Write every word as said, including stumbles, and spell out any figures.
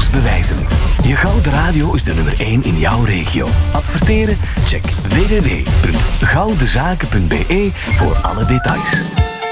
cijfers bewijzen het. Je Gouden Radio is de nummer één in jouw regio. Adverteren? Check w w w punt goudenzaken punt b e voor alle details.